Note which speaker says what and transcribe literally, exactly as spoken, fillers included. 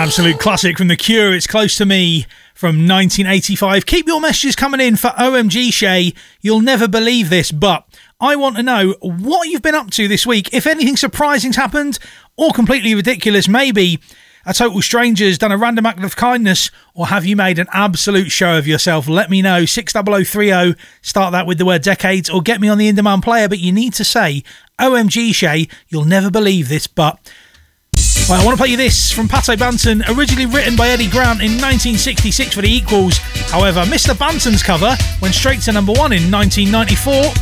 Speaker 1: absolute classic from The Cure. It's Close to Me from nineteen eighty-five. Keep your messages coming in for O M G Shay. You'll never believe this, but I want to know what you've been up to this week. If anything surprising's happened or completely ridiculous, maybe a total stranger's done a random act of kindness, or have you made an absolute show of yourself? Let me know. six double oh three oh. Start that with the word decades, or get me on the in-demand player, but you need to say O M G Shay. You'll never believe this, but... Well, I want to play you this from Pato Banton, originally written by Eddie Grant in nineteen sixty-six for the Equals. However, Mister Banton's cover went straight to number one in nineteen ninety-four.